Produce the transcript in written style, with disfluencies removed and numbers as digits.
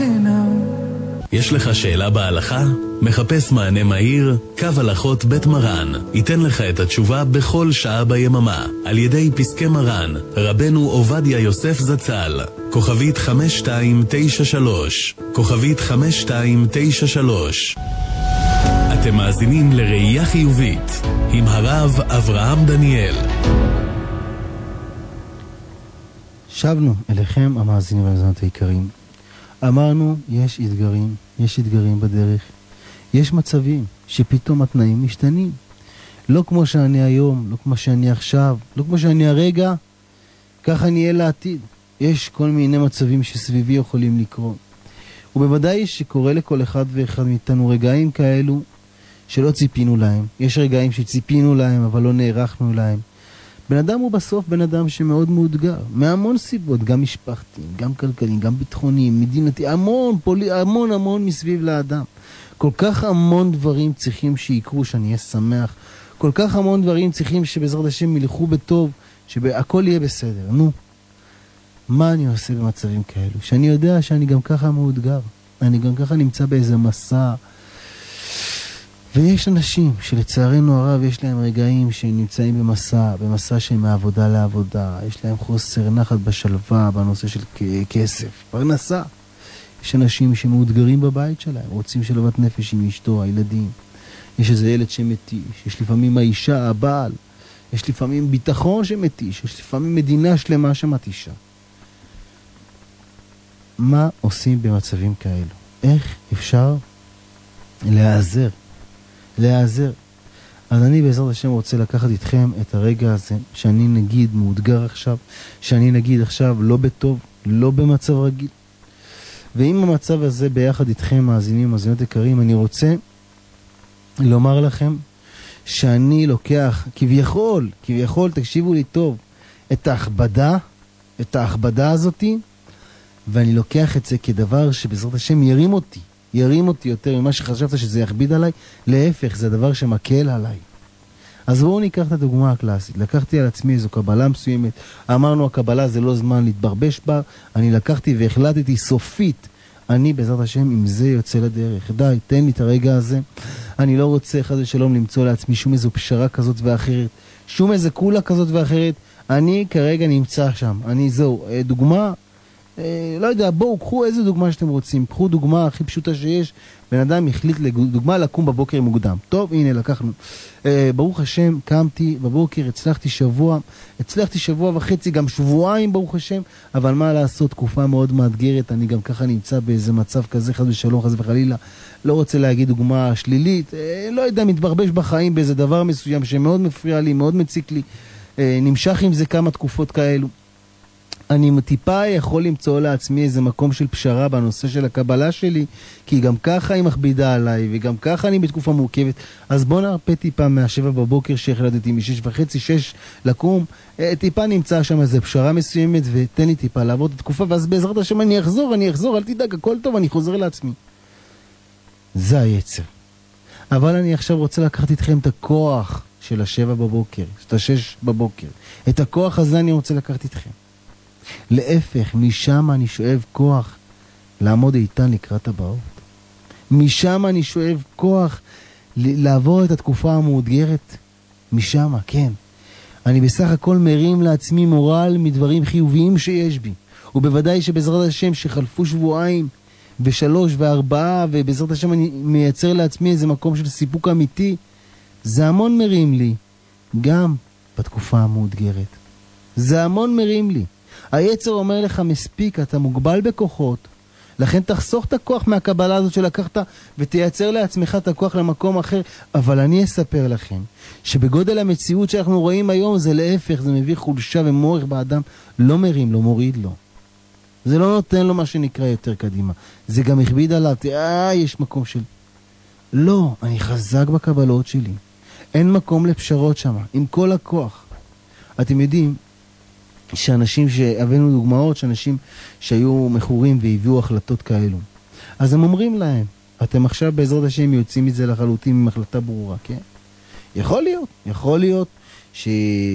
חינם. יש לך שאלה בהלכה? מחפש מענה מהיר? קו הלכות בית מרן ייתן לך את התשובה בכל שעה ביממה על ידי פסקי מרן רבנו עובדיה יוסף זצ"ל. כוכבית 5293, כוכבית 5293. אתם מאזינים לראייה חיובית עם הרב אברהם דניאל. שבנו אליכם המאזינים והמאזינות היקרים. אמרנו, יש אתגרים בדרך. יש מצבים שפתאום התנאים משתנים. לא כמו שאני היום, לא כמו שאני עכשיו, לא כמו שאני הרגע, ככה נהיה לעתיד. יש כל מיני מצבים שסביבי יכולים לקרות. ובוודאי שקורה לכל אחד ואחד מאיתנו רגעים כאלו שלא ציפינו להם. יש רגעים שציפינו להם אבל לא נערכנו להם. בן אדם הוא בסוף בן אדם שמאוד מאותגר, מהמון סיבות, גם משפחתיים, גם כלכליים, גם ביטחוניים, מדינתי, המון מסביב לאדם. כל כך המון דברים צריכים שיקרו, שאני אהיה שמח. כל כך המון דברים צריכים שבעזרת השם ילכו בטוב, שהכל יהיה בסדר. נו, מה אני עושה במצבים כאלו? שאני יודע שאני גם ככה מאותגר. אני גם ככה נמצא באיזה מסע. ויש אנשים שלצערנו הרב יש להם רגעים שנמצאים במסע שהם מעבודה לעבודה. יש להם חוסר נחת בשלווה, בנושא של כסף, פרנסה. יש אנשים שמאותגרים בבית שלהם, רוצים שלוות נפש עם אשתו, הילדים. יש איזה ילד שמתיש, יש לפעמים האישה, הבעל. יש לפעמים ביטחון שמתיש, יש לפעמים מדינה שלמה שמתישה. מה עושים במצבים כאלו? איך אפשר להיעזר? אז אני בעזרת השם רוצה לקחת איתכם את הרגע הזה, שאני נגיד מאותגר עכשיו, שאני נגיד עכשיו לא בטוב, לא במצב רגיל. ועם המצב הזה ביחד איתכם, מאזינים ומאזינות יקרים, אני רוצה לומר לכם שאני לוקח כביכול, תקשיבו לי טוב, את ההכבדה הזאתי, ואני לוקח את זה כדבר שבעזרת השם ירים אותי יותר ממה שחשבת שזה יכביד עליי. להפך, זה דבר שמקל עליי. אז בואו ניקח את הדוגמה הקלאסית. לקחתי על עצמי איזו קבלה מסוימת. אמרנו, הקבלה זה לא זמן להתברבש בה. אני לקחתי והחלטתי סופית. אני בעזרת השם עם זה יוצא לדרך. די, תן לי את הרגע הזה. אני לא רוצה חס ושלום למצוא לעצמי שום איזו פשרה כזאת ואחרת. שום איזו קולה כזאת ואחרת. אני כרגע נמצא שם. דוגמה, לא יודע, בואו, קחו איזה דוגמה שאתם רוצים. קחו דוגמה הכי פשוטה שיש. בן אדם החליט לדוגמה לקום בבוקר מוקדם. טוב, הנה לקחנו. ברוך השם, קמתי בבוקר, הצלחתי שבוע וחצי, גם שבועיים ברוך השם, אבל מה לעשות, תקופה מאוד מאתגרת. אני גם ככה נמצא באיזה מצב כזה, חס ושלום, חס וחלילה. לא רוצה להגיד דוגמה שלילית, לא יודע, מתברבש בחיים באיזה דבר מסוים שמאוד מפריע לי, מאוד מציק לי. נמשך עם זה כמה תקופות כאלו. אני טיפה יכול למצוא לעצמי איזה מקום של פשרה בנושא של הקבלה שלי, כי גם ככה היא מכבידה עליי, וגם ככה אני בתקופה מורכבת. אז בוא נרפה טיפה מה-7 בבוקר שהחלטתי, מ-6:30, 6 לקום, טיפה נמצא שם איזה פשרה מסוימת, ותן לי טיפה לעבוד את התקופה, ואז בעזרת השם אני אחזור, אל תדאג, הכל טוב, אני חוזר לעצמי. זה היצר. אבל אני עכשיו רוצה לקחת איתכם את הכוח של 7 בבוקר, את 6 בבוקר. את הכוח הזה אני רוצה לקחת איתכם. להפך, משם אני שואב כוח לעמוד איתן לקראת הבאות. משם אני שואב כוח לעבור את התקופה המאותגרת. משם, כן. אני בסך הכל מרים לעצמי מורל מדברים חיוביים שיש בי. ובוודאי שבעזרת השם שחלפו 2 שבועות ו3 ו4, ובעזרת השם אני מייצר לעצמי איזה מקום של סיפוק אמיתי. זה המון מרים לי, גם בתקופה המאותגרת. זה המון מרים לי. היצר אומר לך, מספיק, אתה מוגבל בכוחות, לכן תחסוך את הכוח מהקבלה הזאת שלקחת, ותייצר לעצמך את הכוח למקום אחר. אבל אני אספר לכם, שבגודל המציאות שאנחנו רואים היום, זה להפך, זה מביא חולשה ומורך באדם, לא מרים לו, מוריד לו. זה לא נותן לו מה שנקרא יותר קדימה. זה גם הכביד עליו, יש מקום של... לא, אני חזק בקבלות שלי. אין מקום לפשרות שם, עם כל הכוח. אתם יודעים, שאנשים שהבאנו דוגמאות, שאנשים שהיו מכורים והביאו החלטות כאלו. אז הם אומרים להם, אתם עכשיו בעזרת השם יוצאים מזה לחלוטין עם החלטה ברורה, כן? יכול להיות